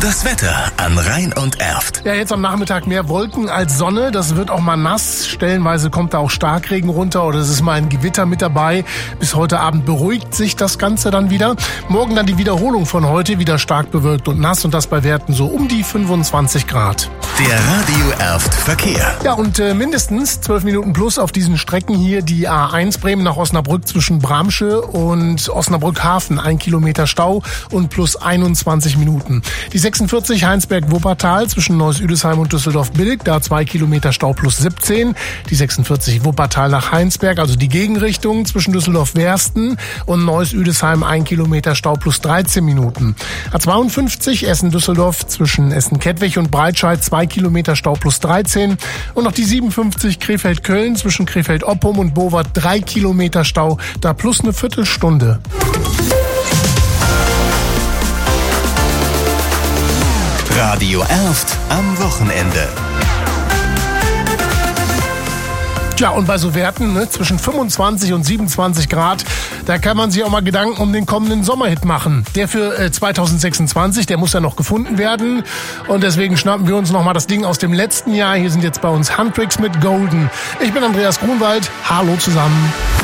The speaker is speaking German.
Das Wetter an Rhein und Erft. Ja, jetzt am Nachmittag mehr Wolken als Sonne. Das wird auch mal nass. Stellenweise kommt da auch Starkregen runter oder es ist mal ein Gewitter mit dabei. Bis heute Abend beruhigt sich das Ganze dann wieder. Morgen dann die Wiederholung von heute, wieder stark bewölkt und nass und das bei Werten so um die 25 Grad. Der Radio Erft Verkehr. Ja, und mindestens 12 Minuten plus auf diesen Strecken hier. Die A1 Bremen nach Osnabrück zwischen Bramsche und Osnabrück Hafen. 1 Kilometer Stau und plus 21 Minuten. Die 46 Heinsberg-Wuppertal zwischen Neuss-Üdesheim und Düsseldorf-Billig. Da 2 Kilometer Stau plus 17. Die 46 Wuppertal nach Heinsberg, also die Gegenrichtung zwischen Düsseldorf-Wersten und Neuss-Üdesheim. 1 Kilometer Stau plus 13 Minuten. A52 Essen-Düsseldorf zwischen Essen-Kettwig und Breitscheid. 2 Kilometer Stau plus 13. Und noch die 57 Krefeld-Köln zwischen Krefeld-Oppum und Bovard. 3 Kilometer Stau, da plus eine Viertelstunde. Radio Erft am Wochenende. Tja, und bei so Werten zwischen 25 und 27 Grad, da kann man sich auch mal Gedanken um den kommenden Sommerhit machen. Der für 2026, der muss ja noch gefunden werden. Und deswegen schnappen wir uns nochmal das Ding aus dem letzten Jahr. Hier sind jetzt bei uns Handtricks mit Golden. Ich bin Andreas Grunwald. Hallo zusammen.